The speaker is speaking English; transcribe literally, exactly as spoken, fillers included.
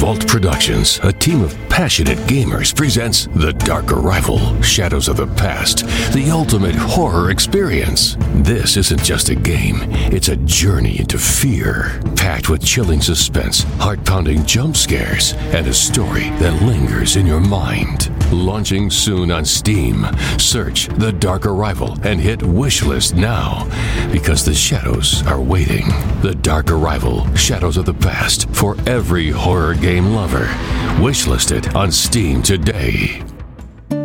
Vault Productions, a team of passionate gamers, presents The Dark Arrival, Shadows of the Past, the ultimate horror experience. This isn't just a game, it's a journey into fear, packed with chilling suspense, heart-pounding jump scares, and a story that lingers in your mind. Launching soon on Steam. Search The Dark Arrival and hit wishlist now, because the shadows are waiting. The Dark Arrival, Shadows of the Past, for every horror game lover. Wishlist it on Steam today.